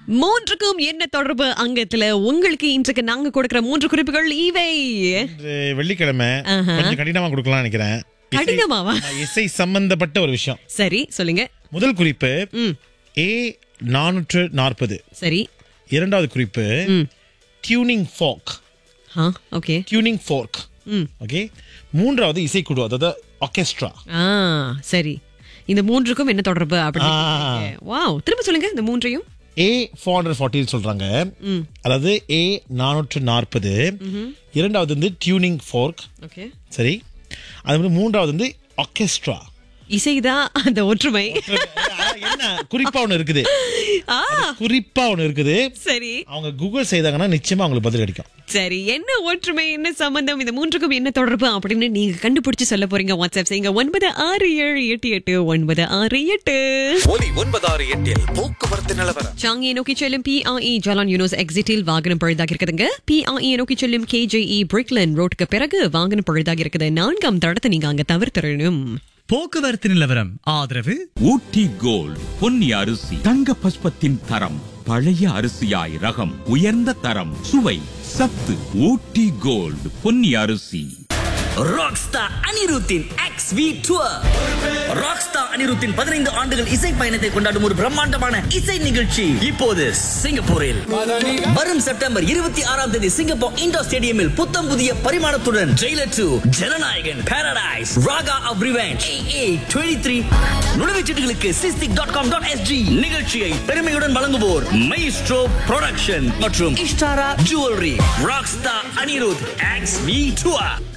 மூன்றுக்கும் என்ன தொடர்பு அங்கத்துல உங்களுக்கு இன்றைக்கு நாங்க கொடுக்கிற 3 குறிப்புகள் இவை. வெள்ளிக்கிழமை கொஞ்சம் கடினமா கொடுக்கலாம் நினைக்கிறேன். கடினமாவா? இசை சம்பந்தப்பட்ட ஒரு விஷயம். சரி, சொல்லுங்க. முதல் குறிப்பு A440. சரி. இரண்டாவது குறிப்பு tuning folk. Okay. Tuning folk. Okay. மூன்றாவது இசைக்குழு, அதாவது ஆர்கெஸ்ட்ரா. சரி, இந்த மூன்றுக்கும் என்ன தொடர்பு அப்படி? வாவ், திரும்ப சொல்லுங்க இந்த மூன்றையும். A440 சொல்றாங்க, அதாவது A440. இரண்டாவது வந்து டியூனிங் ஃபோக். ஓகே, சரி. அது வந்து மூன்றாவது வந்து ஆர்கெஸ்ட்ரா. இசைதான் அந்த ஒற்றுமை. என்ன குறிப்பா ஒண்ணு இருக்குது, குறிப்பா ஒண்ணு இருக்குது. சரி, அவங்க கூகுள் செய்தாங்கன்னா நிச்சயமா அவங்களுக்கு பதில் கிடைக்கும். சரி, என்ன ஒற்றுமை, என்ன சம்பந்தம், இந்த மூன்றுக்கும் என்ன தொடர்பு அப்படின்னு நீங்க கண்டுபிடிச்சு சொல்ல போறீங்க. வாட்ஸ்அப் செய்யுங்க 96788968. ஒலி 968 போக்குவரத்து நிலவரம். சாங்கியை நோக்கி செல்லும் PRE ஜலான் யூனிவர்ஸ் எக்ஸிட்டில் வாகனம் பழுதாகி இருக்குதுங்க. PRE நோக்கி செல்லும் KJE பிரிக்லன் ரோட்டுக்கு பிறகு வாகனம் பழுதாகி இருக்குது. 4ஆம் தடத்தை நீங்க அங்க தவிர்த்திடணும். போக்குவரத்து நிலவரம் ஆதரவு ஊட்டி கோல்ட் பொன்னி அரிசி, தங்க பஸ்பத்தின் தரம், பழைய அரிசியாய் ரகம், உயர்ந்த தரம், சுவை, சத்து. ஊட்டி கோல்ட் பொன்னி அரிசி. ராக்ஸ்டார் அனிருத்தின் XV டூர். ராக்ஸ்டார் அனிருத்தின் 15 ஆண்டுகள் இசை பயணத்தை கொண்டாடும் ஒரு பிரம்மாண்டமான இசை நிகழ்ச்சி இப்போது சிங்கப்பூரில். வரும் செப்டம்பர் 26ஆம் தேதி சிங்கப்பூர் இண்டோர் ஸ்டேடியமில் புத்தம் புதிய பரிமாணத்துடன் Jailer 2, Jananayagan, Paradise, Raaga of revenge, AA23 நுழைவுச்சீட்டுகளுக்கு sistik.com.sg. நிகழ்ச்சியை பெருமையுடன் வழங்குவோர் மைஸ்ட்ரோ புரொடக்ஷன் மற்றும் Ishtara jewellery. Rockstar Anirudh XV tour.